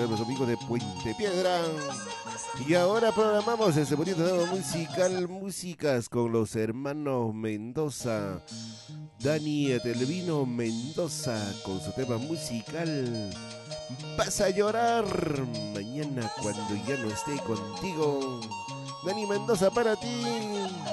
de los amigos de Puente Piedra. Y ahora programamos ese bonito tema musical, músicas con los hermanos Mendoza. Dani Etelvino Mendoza con su tema musical Vas a llorar mañana cuando ya no esté contigo. Dani Mendoza para ti.